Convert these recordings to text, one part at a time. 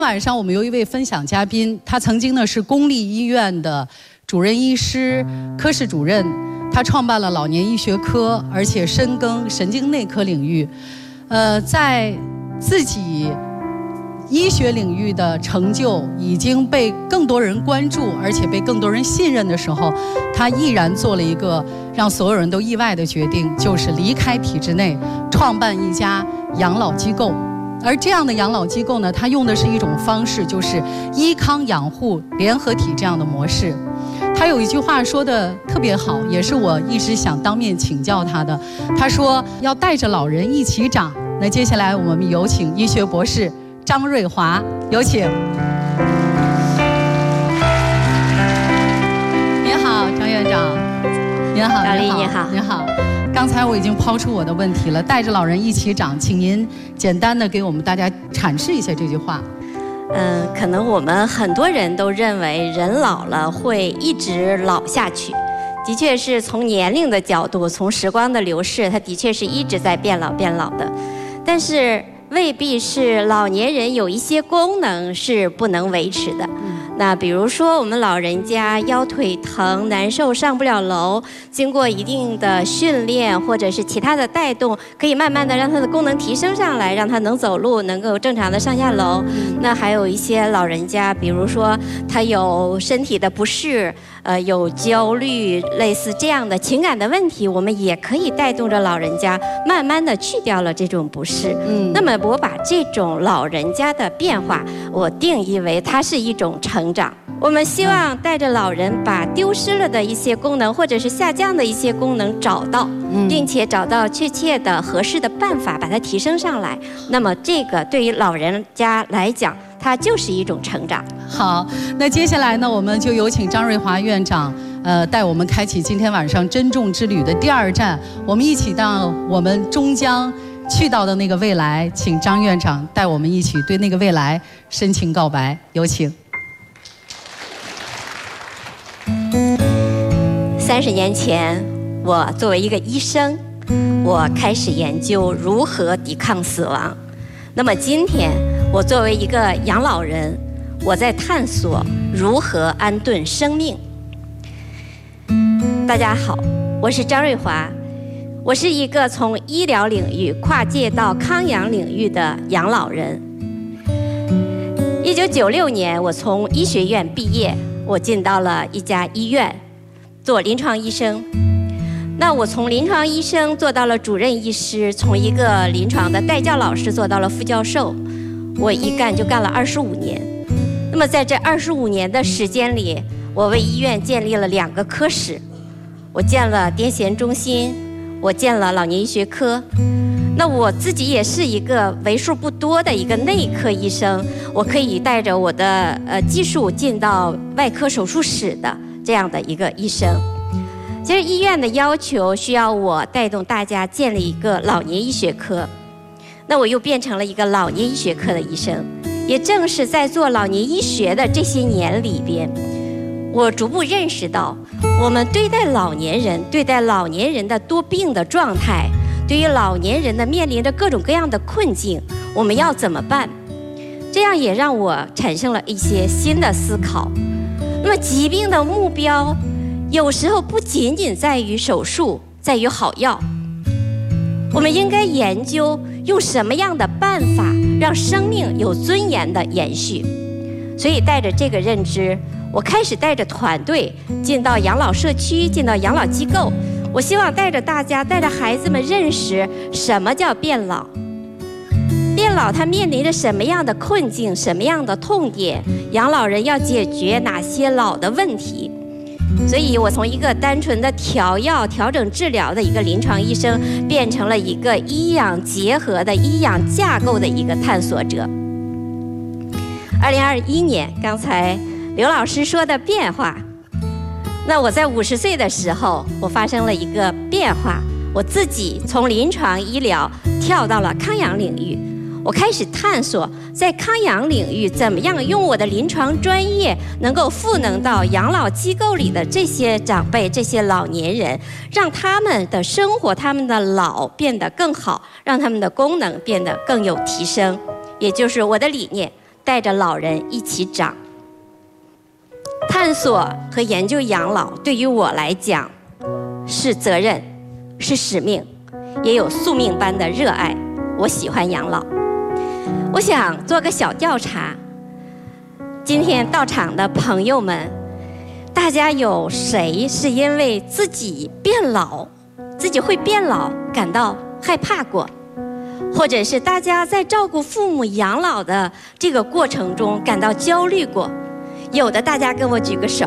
晚上我们有一位分享嘉宾，他曾经呢是公立医院的主任医师、科室主任，他创办了老年医学科，而且深耕神经内科领域。在自己医学领域的成就已经被更多人关注，而且被更多人信任的时候，他毅然做了一个让所有人都意外的决定，就是离开体制内，创办一家养老机构。而这样的养老机构呢，它用的是一种方式，就是医康养护联合体这样的模式。他有一句话说的特别好，也是我一直想当面请教他的。他说要带着老人一起长。那接下来我们有请医学博士张瑞华，有请。您好，张院长。您好， 老李，您好， 您好。刚才我已经抛出我的问题了，带着老人一起长，请您简单的给我们大家阐释一下这句话。 可能我们很多人都认为人老了会一直老下去，的确是从年龄的角度，从时光的流逝，它的确是一直在变老的。但是未必是老年人有一些功能是不能维持的。那比如说我们老人家腰腿疼难受上不了楼，经过一定的训练或者是其他的带动，可以慢慢的让他的功能提升上来，让他能走路，能够正常的上下楼。那还有一些老人家，比如说他有身体的不适，有焦虑，类似这样的情感的问题，我们也可以带动着老人家慢慢的去掉了这种不适。那么我把这种老人家的变化，我定义为它是一种成长。我们希望带着老人把丢失了的一些功能，或者是下降的一些功能找到，并且找到确切的合适的办法把它提升上来。那么这个对于老人家来讲，它就是一种成长。 好，那接下来呢，我们就有请张瑞华院长，带我们开启今天晚上珍重之旅的第二站，我们一起到我们终将去到的那个未来，请张院长带我们一起对那个未来深情告白，有请。 30年前，我作为一个医生，我开始研究如何抵抗死亡。那么今天，我作为一个养老人，我在探索如何安顿生命。大家好，我是张瑞华，我是一个从医疗领域跨界到康养领域的养老人。1996年，我从医学院毕业，我进到了一家医院做临床医生。那我从临床医生做到了主任医师，从一个临床的带教老师做到了副教授，我一干就干了25年。那么在这25年的时间里，我为医院建立了2个科室，我建了癫痫中心，我建了老年医学科。那我自己也是一个为数不多的一个内科医生，我可以带着我的技术进到外科手术室的这样的一个医生。其实医院的要求需要我带动大家建立一个老年医学科，那我又变成了一个老年医学科的医生。也正是在做老年医学的这些年里边，我逐步认识到，我们对待老年人的多病的状态，对于老年人的面临着各种各样的困境，我们要怎么办？这样也让我产生了一些新的思考。那么疾病的目标有时候不仅仅在于手术，在于好药。我们应该研究用什么样的办法让生命有尊严的延续。所以带着这个认知，我开始带着团队进到养老社区，进到养老机构。我希望带着大家，带着孩子们认识什么叫变老。变老它面临着什么样的困境，什么样的痛点，养老人要解决哪些老的问题。所以我从一个单纯的调药调整治疗的一个临床医生，变成了一个医养结合的医养架构的一个探索者。2021年，刚才刘老师说的变化，那我在50岁的时候，我发生了一个变化，我自己从临床医疗跳到了康养领域。我开始探索在康养领域怎么样用我的临床专业能够赋能到养老机构里的这些长辈，这些老年人，让他们的生活，他们的老变得更好，让他们的功能变得更有提升。也就是我的理念， 带着老人一起长。探索和研究养老对于我来讲是责任，是使命，也有宿命般的热爱。我喜欢养老。我想做个小调查，今天到场的朋友们，大家有谁是因为自己会变老感到害怕过？或者是大家在照顾父母养老的这个过程中感到焦虑过？有的大家跟我举个手。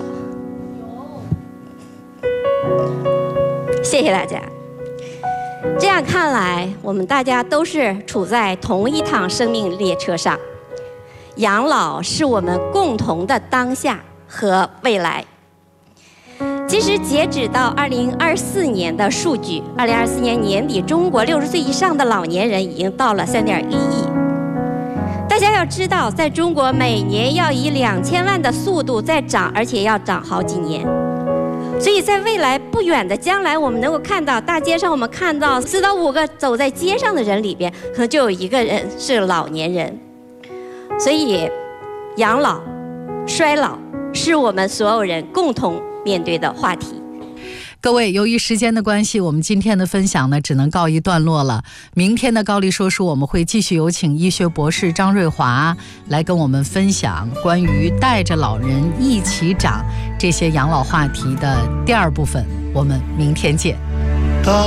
谢谢大家。这样看来，我们大家都是处在同一趟生命列车上。养老是我们共同的当下和未来。其实截止到2024年的数据，2024年年底，中国60岁以上的老年人已经到了3.1亿。大家要知道，在中国每年要以2000万的速度在涨，而且要涨好几年。所以在未来不远的将来，我们能够看到大街上，我们看到4到5个走在街上的人里边，可能就有1个人是老年人。所以，养老、衰老是我们所有人共同面对的话题。 各位，由于时间的关系，我们今天的分享呢只能告一段落了。明天的高丽说书，我们会继续有请医学博士张瑞华来跟我们分享关于带着老人一起长这些养老话题的第2部分。我们明天见。